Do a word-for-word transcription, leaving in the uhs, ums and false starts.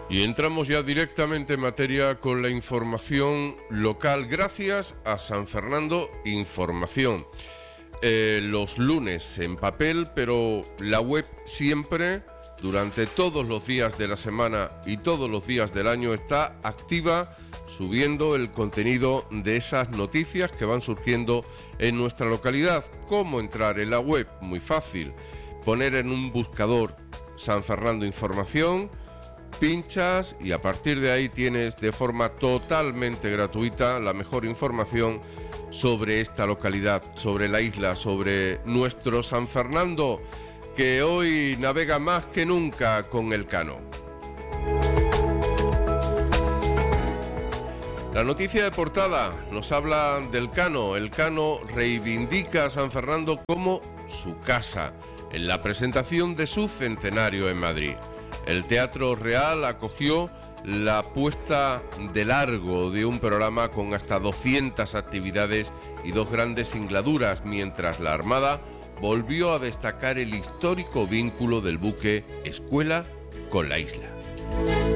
Y entramos ya directamente en materia con la información local, gracias a San Fernando Información. Eh, los lunes en papel, pero la web siempre, durante todos los días de la semana y todos los días del año, está activa, subiendo el contenido de esas noticias que van surgiendo en nuestra localidad. ¿Cómo entrar en la web? Muy fácil. Poner en un buscador San Fernando Información, pinchas y a partir de ahí tienes de forma totalmente gratuita la mejor información sobre esta localidad, sobre la isla, sobre nuestro San Fernando, que hoy navega más que nunca con el Cano. La noticia de portada nos habla del Cano. El Cano reivindica a San Fernando como su casa en la presentación de su centenario en Madrid. El Teatro Real acogió la puesta de largo de un programa con hasta doscientas actividades y dos grandes singladuras, mientras la Armada volvió a destacar el histórico vínculo del buque Escuela con la isla.